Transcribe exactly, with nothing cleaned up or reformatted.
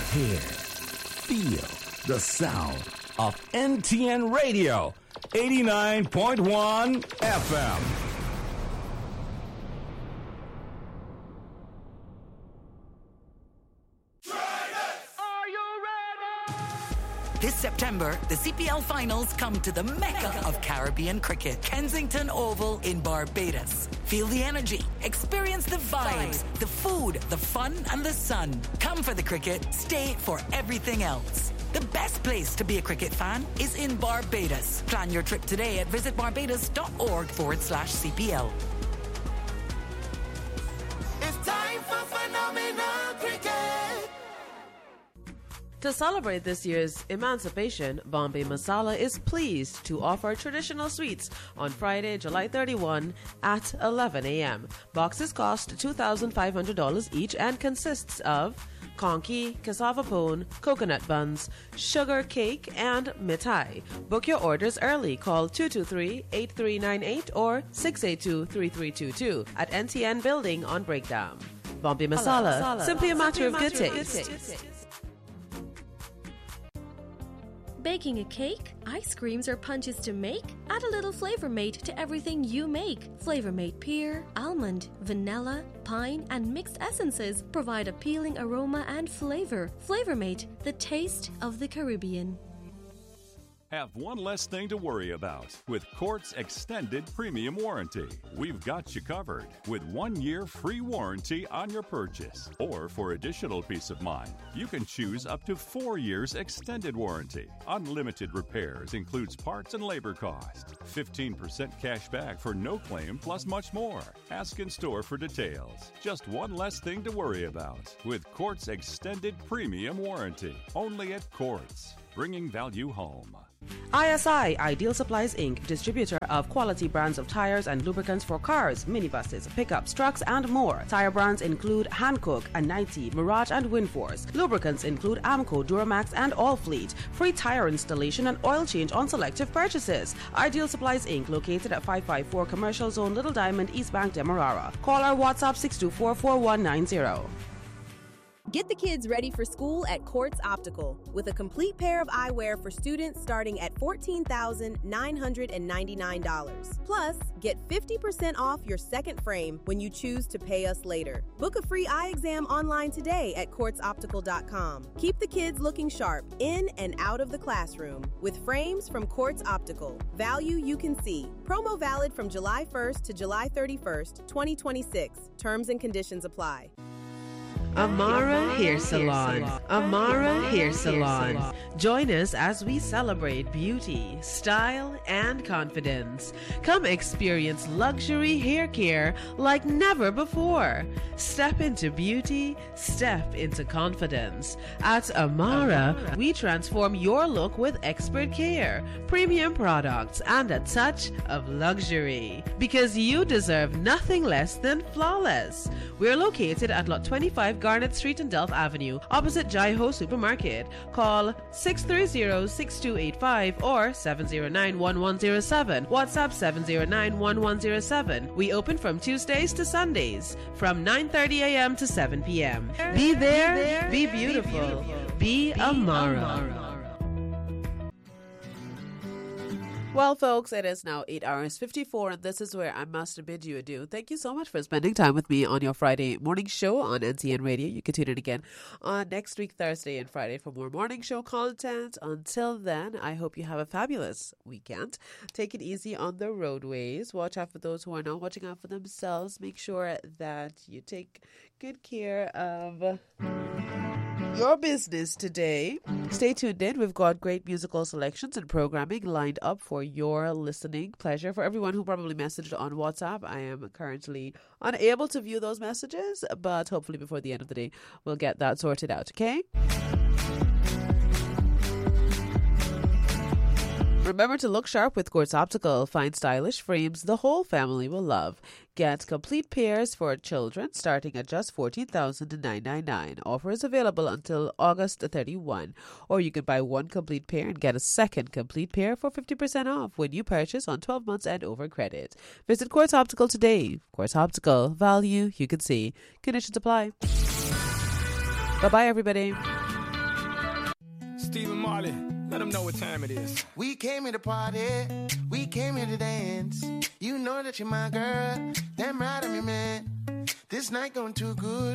Hear, feel the sound of N T N Radio, eighty-nine point one F M. This September, the C P L finals come to the mecca of Caribbean cricket, Kensington Oval in Barbados. Feel the energy, experience the vibes, the food, the fun, and the sun. Come for the cricket, stay for everything else. The best place to be a cricket fan is in Barbados. Plan your trip today at visitbarbados.org forward slash CPL. It's time for phenomenal cricket. To celebrate this year's emancipation, Bombay Masala is pleased to offer traditional sweets on Friday, July thirty-first at eleven a.m. Boxes cost two thousand five hundred dollars each and consists of conky, cassava pone, coconut buns, sugar cake, and mithai. Book your orders early. Call two two three, eight three nine eight or six eight two, three three two two at N T N Building on Breakdown. Bombay Masala, Masala. Simply a matter of good taste. Baking a cake, ice creams, or punches to make? Add a little Flavor Mate to everything you make. Flavor Mate pear, almond, vanilla, pine, and mixed essences provide appealing aroma and flavor. Flavor Mate, the taste of the Caribbean. Have one less thing to worry about with Quartz Extended Premium Warranty. We've got you covered with one year free warranty on your purchase. Or for additional peace of mind, you can choose up to four years extended warranty. Unlimited repairs includes parts and labor cost. fifteen percent cash back for no claim plus much more. Ask in store for details. Just one less thing to worry about with Quartz Extended Premium Warranty. Only at Quartz, bringing value home. I S I, Ideal Supplies Incorporated, distributor of quality brands of tires and lubricants for cars, minibuses, pickups, trucks, and more. Tire brands include Hankook, Anite, Mirage, and Winforce. Lubricants include Amco, Duramax, and Allfleet. Free tire installation and oil change on selective purchases. Ideal Supplies Incorporated, located at five five four Commercial Zone, Little Diamond, East Bank, Demerara. Call our WhatsApp six two four, four one nine zero. Get the kids ready for school at Quartz Optical with a complete pair of eyewear for students starting at fourteen thousand nine hundred ninety-nine dollars. Plus, get fifty percent off your second frame when you choose to pay us later. Book a free eye exam online today at quartz optical dot com. Keep the kids looking sharp in and out of the classroom with frames from Quartz Optical. Value you can see. Promo valid from July first to July thirty-first, twenty twenty-six. Terms and conditions apply. Amara Hair Salon. Amara Hair Salon. Join us as we celebrate beauty, style, and confidence. Come experience luxury hair care like never before. Step into beauty, step into confidence. At Amara, we transform your look with expert care, premium products, and a touch of luxury. Because you deserve nothing less than flawless. We're located at Lot twenty-five Garnet Street and Delft Avenue, opposite Jai Ho Supermarket. Call six three zero, six two eight five or seven zero nine, one one zero seven. WhatsApp seven zero nine, one one zero seven. We open from Tuesdays to Sundays from nine thirty a.m. to seven p.m. Be there, be beautiful, be Amara. Well, folks, it is now eight hours fifty-four, and this is where I must bid you adieu. Thank you so much for spending time with me on your Friday morning show on N T N Radio. You can tune in again on next week, Thursday and Friday, for more morning show content. Until then, I hope you have a fabulous weekend. Take it easy on the roadways. Watch out for those who are not watching out for themselves. Make sure that you take good care of your business today. Stay tuned in. We've got great musical selections and programming lined up for your listening pleasure. For everyone who probably messaged on WhatsApp, I am currently unable to view those messages, but hopefully before the end of the day, we'll get that sorted out, okay? Remember to look sharp with Quartz Optical. Find stylish frames the whole family will love. Get complete pairs for children starting at just fourteen thousand nine hundred ninety-nine dollars. Offer is available until August thirty-first. Or you can buy one complete pair and get a second complete pair for fifty percent off when you purchase on twelve months and over credit. Visit Quartz Optical today. Quartz Optical. Value you can see. Conditions apply. Bye-bye, everybody. Stephen Marley. Let them know what time it is. We came here to party. We came here to dance. You know that you're my girl. Damn right I'm your man. This night going too good.